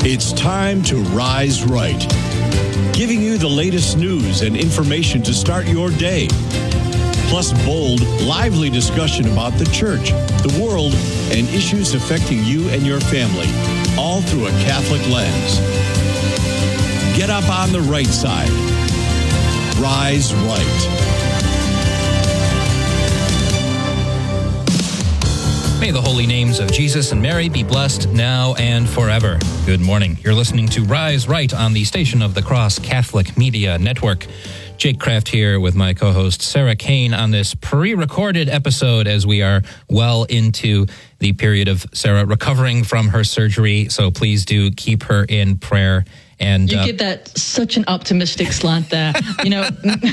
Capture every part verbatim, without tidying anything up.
It's time to Rise Right, giving you the latest news and information to start your day. Plus bold, lively discussion about the church, the world, and issues affecting you and your family, all through a Catholic lens. Get up on the right side. Rise Right. May the holy names of Jesus and Mary be blessed now and forever. Good morning. You're listening to Rise Right on the station of the Cross Catholic Media Network. Jake Kraft here with my co-host Sarah Kane on this pre-recorded episode as we are well into the period of Sarah recovering from her surgery. So please do keep her in prayer. And you uh, give that such an optimistic slant there. You know,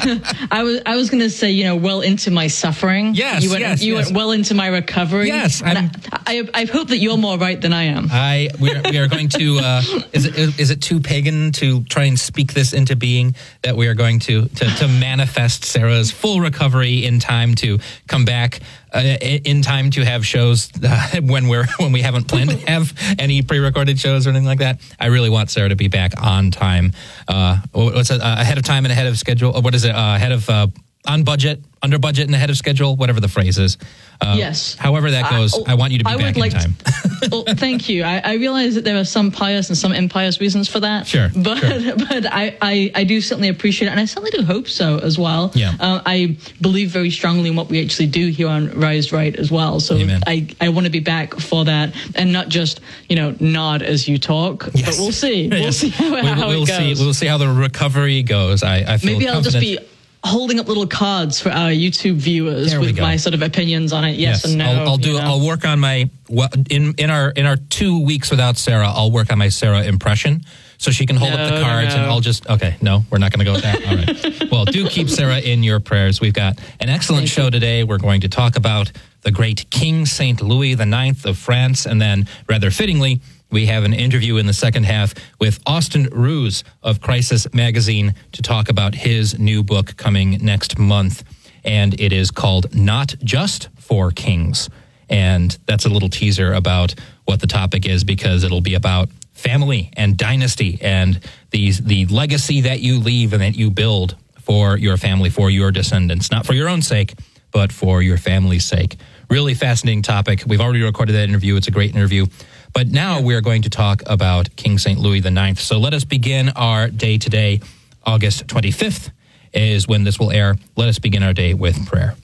I was I was going to say, you know, well into my suffering. Yes, you went, yes, you yes. went well into my recovery. Yes, and I'm, I, I I hope that you're more right than I am. I we are, we are going to. Uh, is it is it too pagan to try and speak this into being that we are going to to, to manifest Sarah's full recovery in time to come back? Uh, in time to have shows uh, when we're when we haven't planned to have any pre-recorded shows or anything like that. I really want Sarah to be back on time. Uh, what's it? Uh, ahead of time and ahead of schedule? What is it? Uh, ahead of uh, on budget, under budget, and ahead of schedule. Whatever the phrase is. Uh, yes. However that goes, I, I want you to be I back would in like time. To, well, thank you. I, I realize that there are some pious and some impious reasons for that. Sure. But sure. but I, I, I do certainly appreciate it, and I certainly do hope so as well. Yeah. Uh, I believe very strongly in what we actually do here on Rise Right as well. So Amen. I, I want to be back for that, and not just, you know, nod as you talk. Yes. But we'll see. We'll Yes. see how, we, how we'll it goes. see. We'll see how the recovery goes. I, I feel Maybe I'll just confident. be holding up little cards for our YouTube viewers There we with go. my sort of opinions on it. Yes, and no. I'll, I'll do. you know. I'll work on my well, in in our in our two weeks without Sarah. I'll work on my Sarah impression so she can hold up the No, cards, no. and I'll just okay. No, we're not going to go with that. All right. Well, do keep Sarah in your prayers. We've got an excellent Thank show you. today. We're going to talk about the great King Saint Louis the Ninth of France, and then rather fittingly, we have an interview in the second half with Austin Ruse of Crisis Magazine to talk about his new book coming next month. And it is called Not Just for Kings. And that's a little teaser about what the topic is, because it'll be about family and dynasty and these, the legacy that you leave and that you build for your family, for your descendants, not for your own sake, but for your family's sake. Really fascinating topic. We've already recorded that interview. It's a great interview. But now we're going to talk about King Saint Louis the Ninth. So let us begin our day today. August twenty-fifth is when this will air. Let us begin our day with prayer.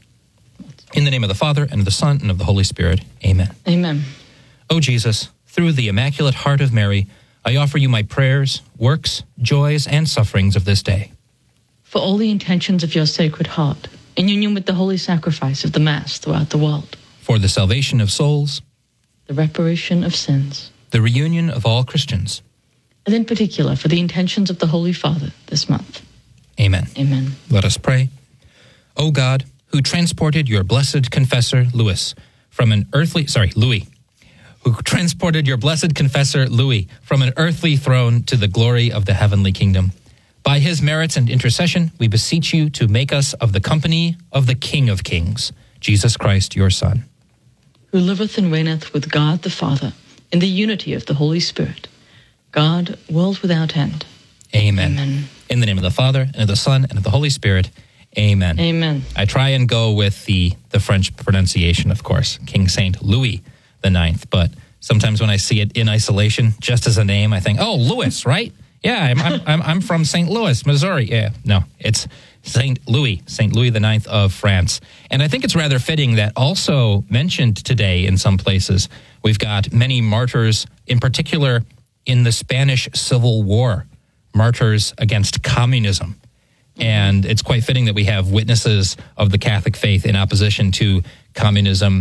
In the name of the Father, and of the Son, and of the Holy Spirit. Amen. Amen. O Jesus, through the Immaculate Heart of Mary, I offer you my prayers, works, joys, and sufferings of this day. For all the intentions of your Sacred Heart, in union with the holy sacrifice of the Mass throughout the world, For the salvation of souls, the reparation of sins, the reunion of all Christians. and in particular for the intentions of the Holy Father this month. Amen. Amen. Let us pray. O God, who transported your blessed confessor, Louis, from an earthly, sorry, Louis, who transported your blessed confessor, Louis, from an earthly throne to the glory of the heavenly kingdom. By his merits and intercession, we beseech you to make us of the company of the King of Kings, Jesus Christ, your Son, Who liveth and reigneth with God the Father, in the unity of the Holy Spirit, God, world without end. Amen. Amen. In the name of the Father, and of the Son, and of the Holy Spirit. Amen. Amen. I try and go with the, the French pronunciation, of course, King Saint Louis the Ninth, but sometimes when I see it in isolation, just as a name, I think, oh, Louis, right? Yeah, I'm I'm I'm, I'm from Saint Louis, Missouri. Yeah, no, it's Saint Louis, Saint Louis the Ninth of France. And I think it's rather fitting that also mentioned today in some places, we've got many martyrs, in particular in the Spanish Civil War, martyrs against communism. And it's quite fitting that we have witnesses of the Catholic faith in opposition to communism,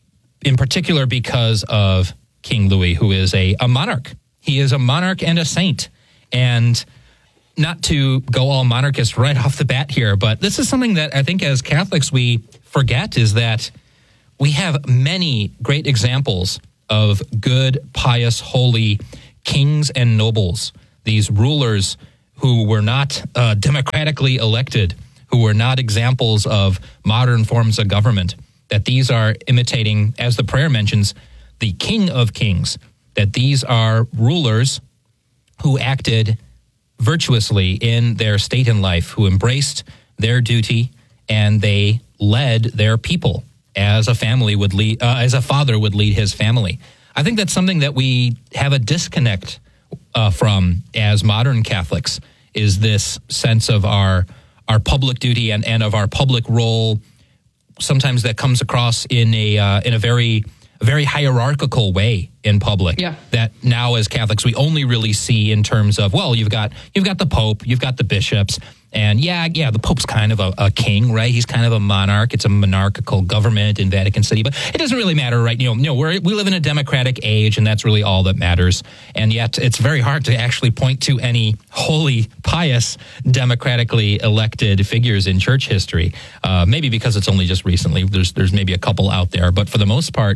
in particular because of King Louis, who is a, a monarch. He is a monarch and a saint. And not to go all monarchist right off the bat here, but this is something that I think as Catholics we forget, is that we have many great examples of good, pious, holy kings and nobles, these rulers who were not uh, democratically elected, who were not examples of modern forms of government, that these are imitating, as the prayer mentions, the King of Kings, that these are rulers who acted virtuously in their state in life, who embraced their duty, and they led their people as a family would lead, uh, as a father would lead his family. I think that's something that we have a disconnect uh, from as modern Catholics, is this sense of our our public duty and, and of our public role. Sometimes that comes across in a uh, in a very very hierarchical way in public. Yeah. That now as Catholics we only really see in terms of, well, you've got you've got the Pope, you've got the bishops, and yeah, yeah, the Pope's kind of a, a king, right? He's kind of a monarch. It's a monarchical government in Vatican City, but it doesn't really matter, right? You know, you know, we're, we live in a democratic age, and that's really all that matters. And yet, it's very hard to actually point to any holy, pious, democratically elected figures in church history. Uh, maybe because it's only just recently. There's there's maybe a couple out there, but for the most part,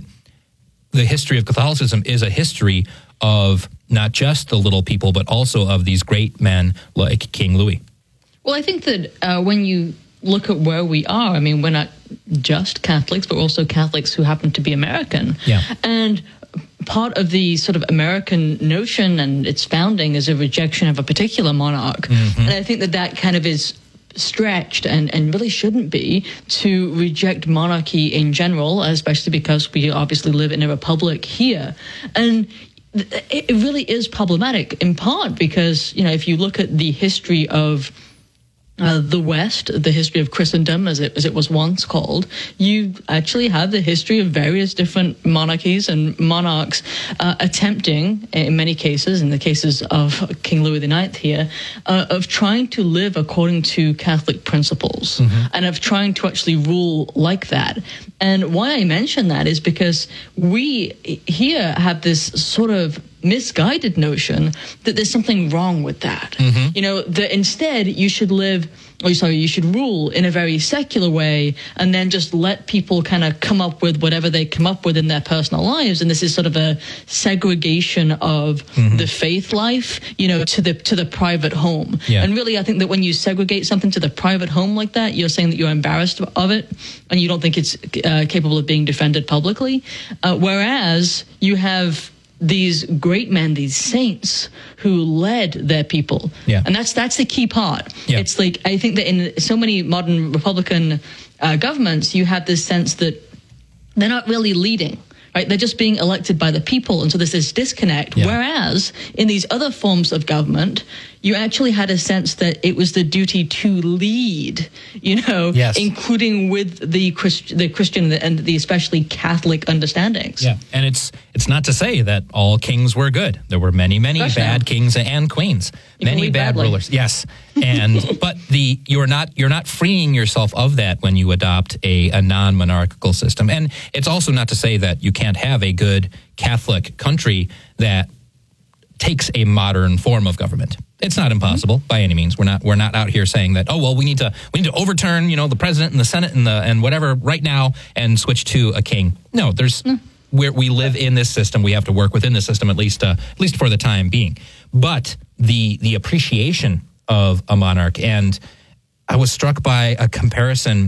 the history of Catholicism is a history of not just the little people, but also of these great men like King Louis. Well, I think that uh, when you look at where we are, I mean, we're not just Catholics, but also Catholics who happen to be American. Yeah. And part of the sort of American notion and its founding is a rejection of a particular monarch. Mm-hmm. And I think that that kind of is stretched and, and really shouldn't be, to reject monarchy in general, especially because we obviously live in a republic here. And it really is problematic, in part because, you know, if you look at the history of Uh, the West, the history of Christendom, as it as it was once called, you actually have the history of various different monarchies and monarchs uh, attempting, in many cases, in the cases of King Louis the Ninth here, uh, of trying to live according to Catholic principles, mm-hmm. and of trying to actually rule like that. And why I mention that is because we here have this sort of misguided notion that there's something wrong with that. Mm-hmm. You know, that instead you should live, or sorry, you should rule in a very secular way, and then just let people kind of come up with whatever they come up with in their personal lives. And this is sort of a segregation of mm-hmm. the faith life, you know, to the to the private home. Yeah. And really, I think that when you segregate something to the private home like that, you're saying that you're embarrassed of it, and you don't think it's uh, capable of being defended publicly. Uh, whereas you have these great men, these saints who led their people. Yeah. And that's that's the key part. Yeah. It's like, I think that in so many modern Republican uh, governments, you have this sense that they're not really leading, right? They're just being elected by the people. And so there's this disconnect. Yeah. Whereas in these other forms of government, you actually had a sense that it was the duty to lead, you know, yes. including with the Christ, the Christian and the especially Catholic understandings. Yeah, and it's it's not to say that all kings were good. There were many, many Gosh, bad no. kings and queens, You many bad badly. rulers. Yes, and but the you're not you're not freeing yourself of that when you adopt a, a non-monarchical system. And it's also not to say that you can't have a good Catholic country that takes a modern form of government. It's not impossible mm-hmm. by any means. We're not we're not out here saying that, oh well, we need to we need to overturn, you know, the president and the Senate and the and whatever right now and switch to a king. No, there's mm. where we live in this system. We have to work within the system at least uh, at least for the time being. But the the appreciation of a monarch, and I was struck by a comparison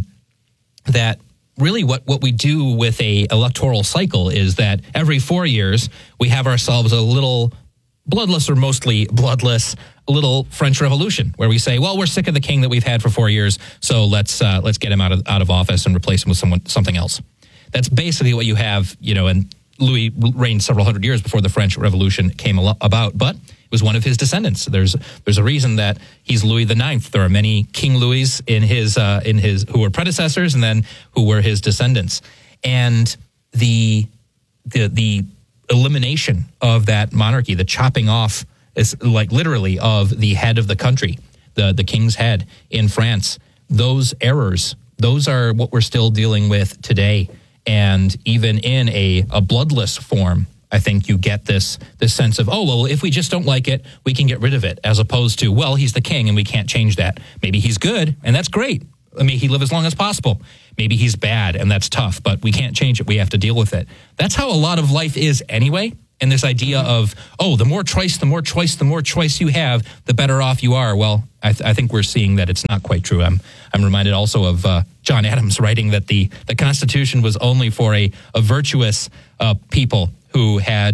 that really what, what we do with a electoral cycle is that every four years we have ourselves a little bloodless or mostly bloodless little French Revolution, where we say, well, we're sick of the king that we've had for four years, so let's uh, let's get him out of out of office and replace him with someone something else. That's basically what you have, you know, and Louis reigned several hundred years before the French Revolution came about, but it was one of his descendants. There's there's a reason that he's Louis the Ninth. There are many King Louis in his uh, in his who were predecessors and then who were his descendants. And the the the elimination of that monarchy, the chopping off, is like literally of the head of the country, the the king's head in France. Those errors, those are what we're still dealing with today. And even in a, a bloodless form, I think you get this this sense of, oh, well, if we just don't like it, we can get rid of it, as opposed to, well, he's the king and we can't change that. Maybe he's good, and that's great. I mean, he live as long as possible. Maybe he's bad, and that's tough, but we can't change it. We have to deal with it. That's how a lot of life is anyway. And this idea of, oh, the more choice, the more choice, the more choice you have, the better off you are. Well, I, th- I think we're seeing that it's not quite true. I'm I'm reminded also of uh, John Adams writing that the, the Constitution was only for a, a virtuous uh, people who had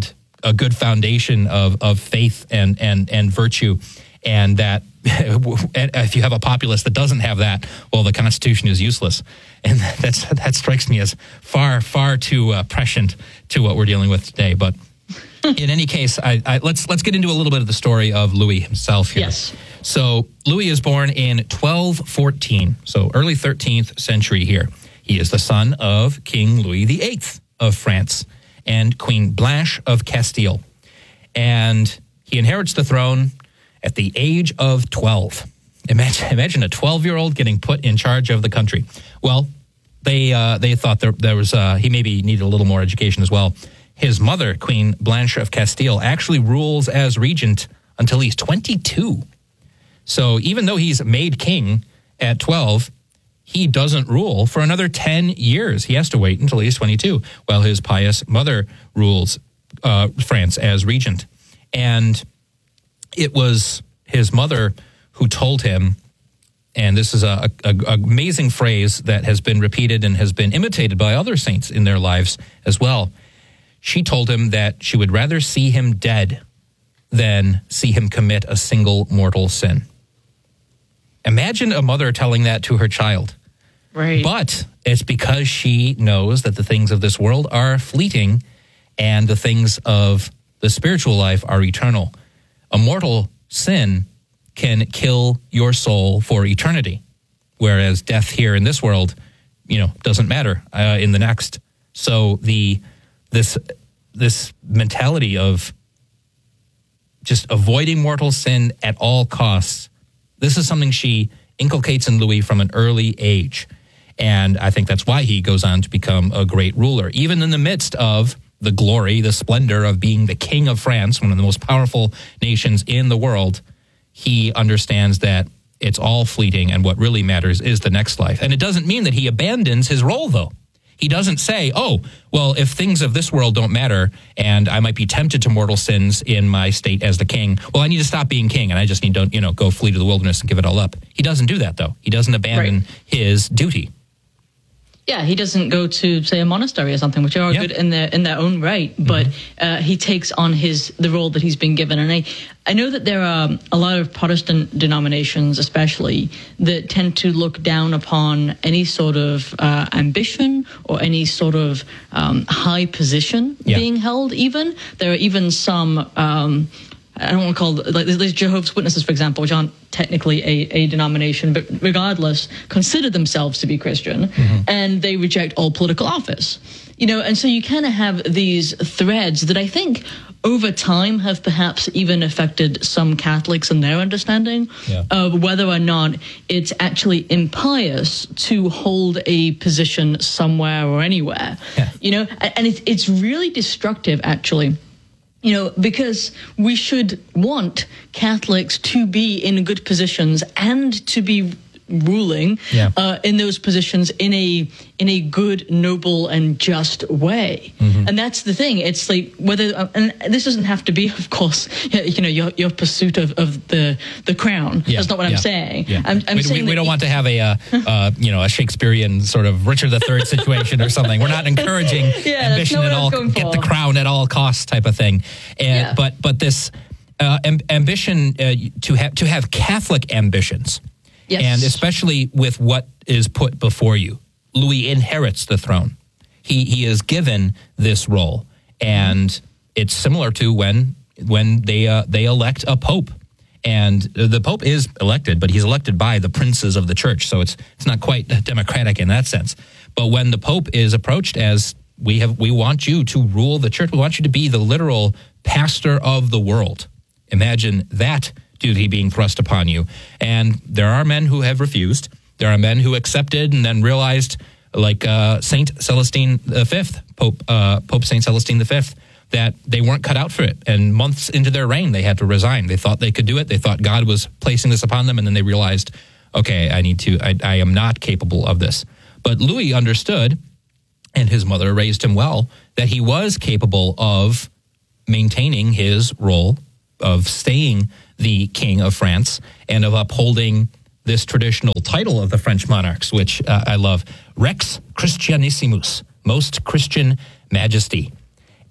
a good foundation of, of faith and, and, and virtue. And that if you have a populace that doesn't have that, well, the Constitution is useless. And that's that strikes me as far, far too uh, prescient to what we're dealing with today. But in any case, I, I, let's let's get into a little bit of the story of Louis himself here. Yes. So Louis is born in twelve fourteen, so early thirteenth century here. He is the son of King Louis the Eighth of France and Queen Blanche of Castile. And he inherits the throne at the age of twelve. Imagine, imagine a twelve-year-old getting put in charge of the country. Well, they uh, they thought there, there was uh, he maybe needed a little more education as well. His mother, Queen Blanche of Castile, actually rules as regent until he's twenty-two. So even though he's made king at twelve, he doesn't rule for another ten years. He has to wait until he's twenty-two, while his pious mother rules uh, France as regent. And it was his mother who told him, and this is a, a, a amazing phrase that has been repeated and has been imitated by other saints in their lives as well. She told him that she would rather see him dead than see him commit a single mortal sin. Imagine a mother telling that to her child. Right. But it's because she knows that the things of this world are fleeting and the things of the spiritual life are eternal. A mortal sin can kill your soul for eternity, whereas death here in this world, you know, doesn't matter uh, in the next. So the this this mentality of just avoiding mortal sin at all costs, this is something she inculcates in Louis from an early age. And I think that's why he goes on to become a great ruler, even in the midst of the glory, the splendor of being the king of France, one of the most powerful nations in the world. He understands that it's all fleeting and what really matters is the next life. And it doesn't mean that he abandons his role, though. He doesn't say, oh, well, if things of this world don't matter and I might be tempted to mortal sins in my state as the king, well, I need to stop being king and I just need to, you know, go flee to the wilderness and give it all up. He doesn't do that, though. He doesn't abandon right. his duty. Yeah, he doesn't go to, say, a monastery or something, which are yeah. good in their in their own right. But mm-hmm. uh, he takes on his the role that he's been given. And I, I know that there are a lot of Protestant denominations, especially, that tend to look down upon any sort of uh, ambition or any sort of um, high position yeah. being held. Even there are even some. Um, I don't want to call it, like there's Jehovah's Witnesses, for example, which aren't technically a, a denomination, but regardless, consider themselves to be Christian, mm-hmm. and they reject all political office. You know, and so you kind of have these threads that I think over time have perhaps even affected some Catholics in their understanding yeah. of whether or not it's actually impious to hold a position somewhere or anywhere. Yeah. You know, and it, it's really destructive, actually. You know, because we should want Catholics to be in good positions and to be ruling yeah. uh, in those positions in a in a good, noble, and just way. Mm-hmm. And that's the thing. It's like whether, uh, and this doesn't have to be, of course, you know, your your pursuit of, of the the crown. Yeah. That's not what yeah. I'm saying. Yeah. I'm, I'm we, saying we, we don't want to have a uh, uh, you know a Shakespearean sort of Richard the Third situation or something. We're not encouraging yeah, ambition at all, get the crown at all costs type of thing. And yeah. but but this uh, amb- ambition uh, to have to have Catholic ambitions. Yes. And especially with what is put before you. Louis inherits the throne. He he is given this role. And mm-hmm. it's similar to when when they uh, they elect a pope. And the pope is elected, but he's elected by the princes of the church. So it's it's not quite democratic in that sense. But when the pope is approached as we have we want you to rule the church, we want you to be the literal pastor of the world. Imagine that duty being thrust upon you. And there are men who have refused. There are men who accepted and then realized, like uh, Saint Celestine the Fifth, Pope uh, Pope Saint Celestine the Fifth, that they weren't cut out for it. And months into their reign, they had to resign. They thought they could do it. They thought God was placing this upon them. And then they realized, okay, I need to, I, I am not capable of this. But Louis understood, and his mother raised him well, that he was capable of maintaining his role, of staying the king of France, and of upholding this traditional title of the French monarchs, which uh, I love, Rex Christianissimus, most Christian majesty.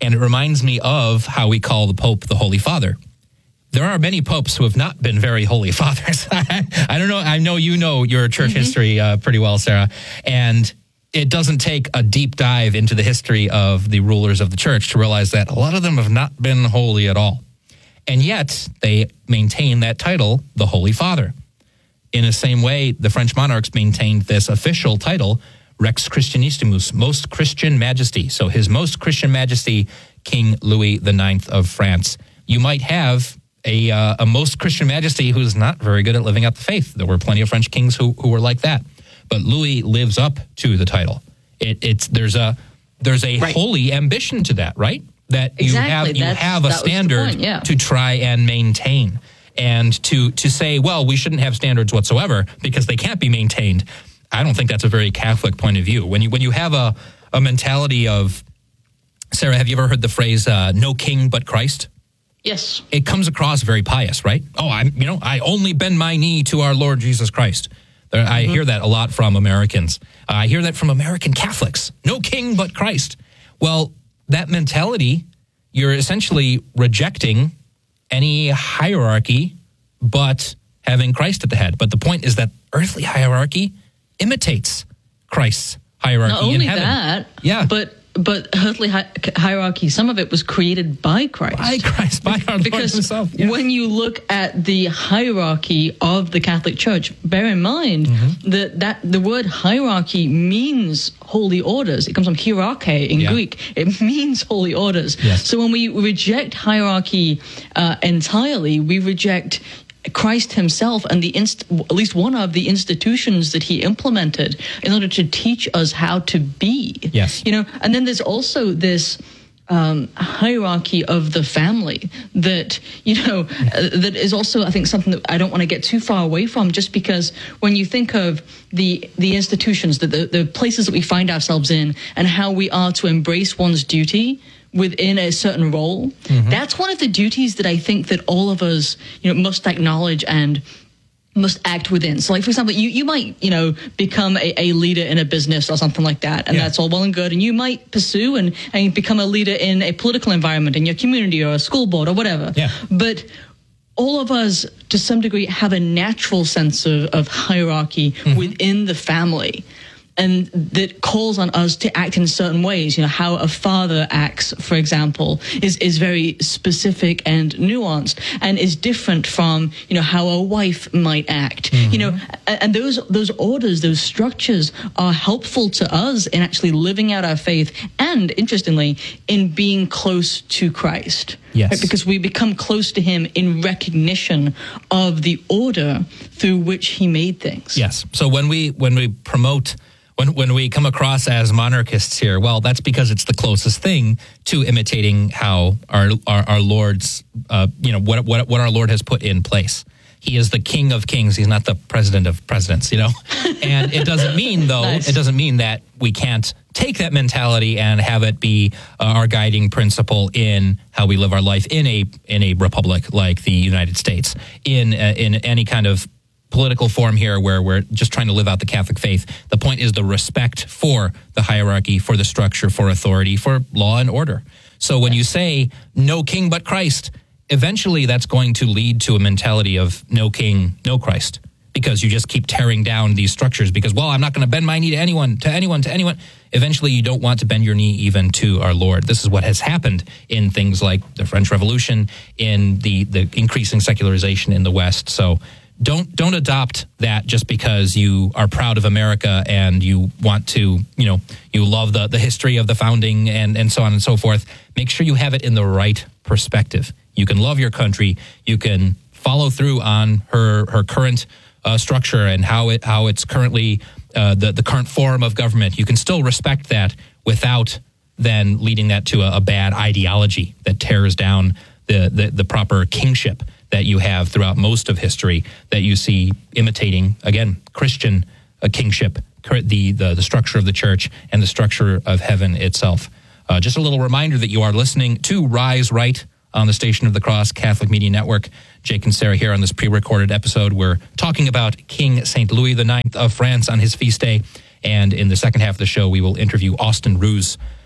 And it reminds me of how we call the Pope the Holy Father. There are many popes who have not been very holy fathers. I don't know. I know you know your church mm-hmm. history uh, pretty well, Sarah. And it doesn't take a deep dive into the history of the rulers of the church to realize that a lot of them have not been holy at all. And yet they maintain that title, the Holy Father. In the same way, the French monarchs maintained this official title, Rex Christianissimus, Most Christian Majesty. So His Most Christian Majesty, King Louis the Ninth of France. You might have a uh, a Most Christian Majesty who's not very good at living out the faith. There were plenty of French kings who, who were like that. But Louis lives up to the title. It, it's there's a there's a right. holy ambition to that, right? That you exactly. have you have a standard point, yeah. to try and maintain. And to to say, well, we shouldn't have standards whatsoever because they can't be maintained. I don't think that's a very Catholic point of view. When you when you have a, a mentality of, Sarah, have you ever heard the phrase, uh, no king but Christ? Yes. It comes across very pious, right? Oh, I'm you know, I only bend my knee to our Lord Jesus Christ. There, I mm-hmm. hear that a lot from Americans. Uh, I hear that from American Catholics. No king but Christ. Well, that mentality, you're essentially rejecting any hierarchy but having Christ at the head. But the point is that earthly hierarchy imitates Christ's hierarchy Not only in heaven. that, yeah. but but earthly hi- hierarchy, some of it was created by Christ. By Christ, by our because Lord himself. Yeah. When you look at the hierarchy of the Catholic Church, bear in mind mm-hmm. that, that the word hierarchy means holy orders. It comes from hierarche in yeah. Greek. It means holy orders. Yes. So when we reject hierarchy uh, entirely, we reject Christ himself and the inst- at least one of the institutions that he implemented in order to teach us how to be. Yes. You know, and then there's also this um, hierarchy of the family that, you know, uh, that is also, I think, something that I don't want to get too far away from, just because when you think of the the institutions, the, the, the places that we find ourselves in and how we are to embrace one's duty within a certain role, mm-hmm. that's one of the duties that I think that all of us, you know, must acknowledge and must act within. So, like, for example, you, you might, you know, become a, a leader in a business or something like that, and yeah. that's all well and good, and you might pursue and, and become a leader in a political environment, in your community or a school board or whatever. Yeah. But all of us, to some degree, have a natural sense of, of hierarchy mm-hmm. within the family. And that calls on us to act in certain ways. You know, how a father acts, for example, is, is very specific and nuanced, and is different from, you know, how a wife might act. Mm-hmm. You know, and, and those those orders, those structures are helpful to us in actually living out our faith, and interestingly, in being close to Christ. Yes. Right? Because we become close to him in recognition of the order through which he made things. Yes. So when we when we promote When when we come across as monarchists here, well, that's because it's the closest thing to imitating how our our, our Lord's, uh, you know, what, what what our Lord has put in place. He is the King of Kings. He's not the President of Presidents, you know. And it doesn't mean, though, nice. it doesn't mean that we can't take that mentality and have it be uh, our guiding principle in how we live our life in a in a republic like the United States, in uh, in any kind of political form here where we're just trying to live out the Catholic faith. The point is the respect for the hierarchy, for the structure, for authority, for law and order. So when you say no king but Christ, eventually that's going to lead to a mentality of no king, no Christ, because you just keep tearing down these structures because, well, I'm not going to bend my knee to anyone, to anyone, to anyone. Eventually you don't want to bend your knee even to our Lord. This is what has happened in things like the French Revolution, in the, the increasing secularization in the West. So Don't don't adopt that just because you are proud of America and you want to, you know, you love the, the history of the founding and, and so on and so forth. Make sure you have it in the right perspective. You can love your country. You can follow through on her her current uh, structure and how it how it's currently uh, the the current form of government. You can still respect that without then leading that to a, a bad ideology that tears down the, the the proper kingship that you have throughout most of history, that you see imitating, again, Christian uh, kingship, the, the the structure of the church and the structure of heaven itself. Uh, just a little reminder that you are listening to Rise Right on the Station of the Cross Catholic Media Network. Jake and Sarah here on this pre-recorded episode. We're talking about King Saint Louis the Ninth of France on his feast day. And in the second half of the show, we will interview Austin Ruse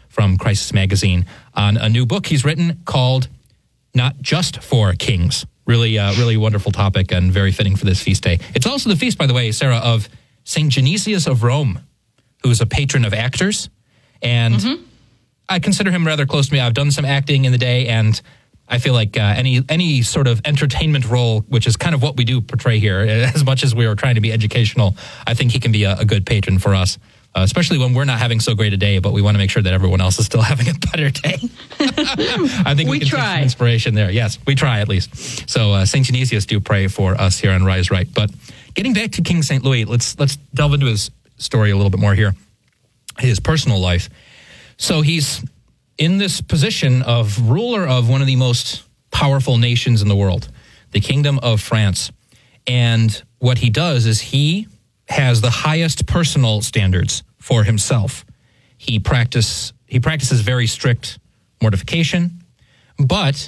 from Crisis Magazine on a new book he's written called Not Just for Kings. Really, uh, really wonderful topic and very fitting for this feast day. It's also the feast, by the way, Sarah, of Saint Genesius of Rome, who is a patron of actors. And mm-hmm. I consider him rather close to me. I've done some acting in the day, and I feel like uh, any any sort of entertainment role, which is kind of what we do portray here, as much as we are trying to be educational, I think he can be a, a good patron for us. Uh, especially when we're not having so great a day, but we want to make sure that everyone else is still having a better day. I think we, we can try. take some inspiration there. Yes, we try at least. So uh, Saint Genesius, do pray for us here on Rise Right. But getting back to King Saint Louis, let's let's delve into his story a little bit more here, his personal life. So he's in this position of ruler of one of the most powerful nations in the world, the Kingdom of France. And what he does is he has the highest personal standards for himself. He practice he practices very strict mortification, but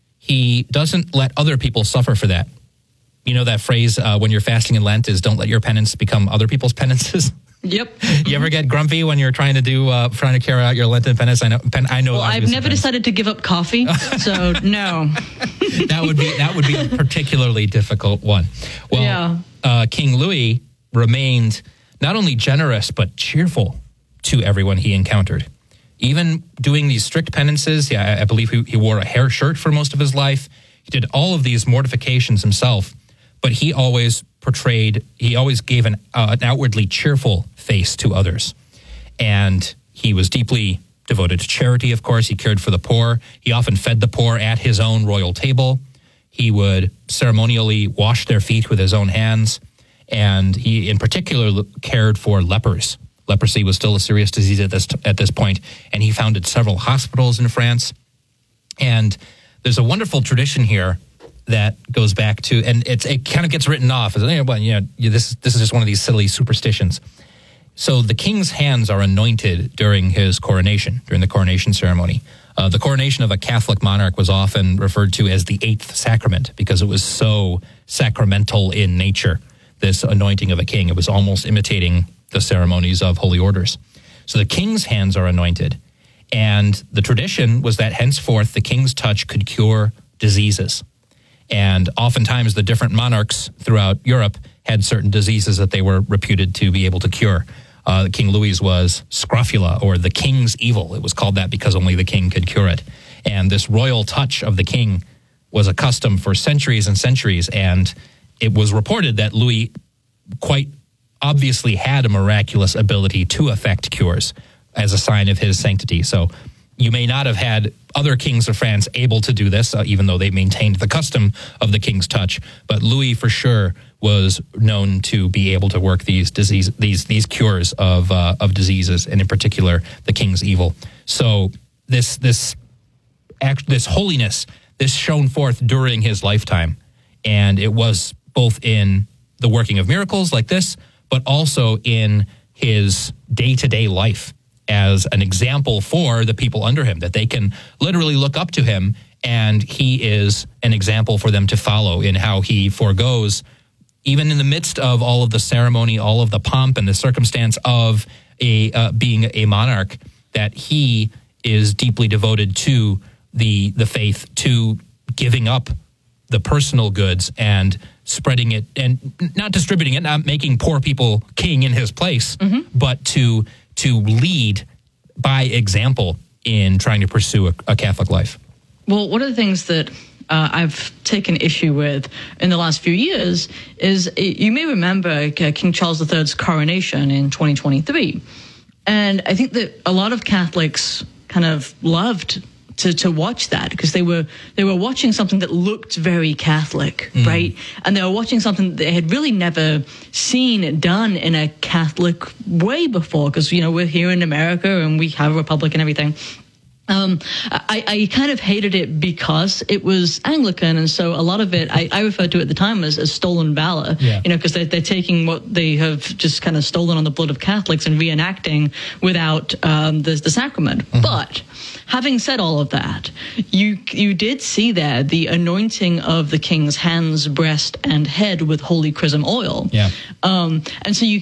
he doesn't let other people suffer for that. You know that phrase, uh, when you're fasting in Lent, is don't let your penance become other people's penances? Yep. You ever get grumpy when you're trying to do, uh, trying to carry out your Lenten penance? I know. Pen, I know. Well, I've never penance. decided to give up coffee, so no. that would be that would be a particularly difficult one. Well, yeah. uh, King Louis remained not only generous but cheerful to everyone he encountered. Even doing these strict penances, yeah, I, I believe he, he wore a hair shirt for most of his life. He did all of these mortifications himself, but he always portrayed, he always gave an, uh, an outwardly cheerful face to others. And he was deeply devoted to charity, of course. He cared for the poor. He often fed the poor at his own royal table. He would ceremonially wash their feet with his own hands. And he, in particular, cared for lepers. Leprosy was still a serious disease at this at this point, and he founded several hospitals in France. And there's a wonderful tradition here that goes back to, and it's, it kind of gets written off as, well, you know, this, this is just one of these silly superstitions. So the king's hands are anointed during his coronation, during the coronation ceremony. Uh, the coronation of a Catholic monarch was often referred to as the eighth sacrament because it was so sacramental in nature, this anointing of a king. It was almost imitating the ceremonies of holy orders. So the king's hands are anointed. And the tradition was that henceforth the king's touch could cure diseases. And oftentimes the different monarchs throughout Europe had certain diseases that they were reputed to be able to cure. Uh, King Louis was scrofula, or the king's evil. It was called that because only the king could cure it. And this royal touch of the king was a custom for centuries and centuries. And it was reported that Louis quite obviously had a miraculous ability to effect cures as a sign of his sanctity. So you may not have had other kings of France able to do this, uh, even though they maintained the custom of the king's touch. But Louis, for sure, was known to be able to work these disease, these these cures of uh, of diseases, and in particular, the king's evil. So this this act, this holiness, this shone forth during his lifetime, and it was both in the working of miracles like this, but also in his day-to-day life as an example for the people under him, that they can literally look up to him, and he is an example for them to follow in how he forgoes, even in the midst of all of the ceremony, all of the pomp and the circumstance of a uh, being a monarch, that he is deeply devoted to the the faith, to giving up the personal goods and spreading it, and not distributing it, not making poor people king in his place, mm-hmm. but to to lead by example in trying to pursue a, a Catholic life. Well, one of the things that uh, I've taken issue with in the last few years is, you may remember King Charles the Third's coronation in twenty twenty-three. And I think that a lot of Catholics kind of loved to, to watch that, because they were they were watching something that looked very Catholic, mm. right? And they were watching something that they had really never seen done in a Catholic way before, because, you know, we're here in America and we have a republic and everything. Um, I, I kind of hated it because it was Anglican, and so a lot of it, I, I referred to it at the time as, as stolen valor, yeah. you know, because they're, they're taking what they have just kind of stolen on the blood of Catholics and reenacting without um, the, the sacrament. Mm-hmm. But having said all of that, you you did see there the anointing of the king's hands, breast, and head with holy chrism oil. Yeah. Um, and so you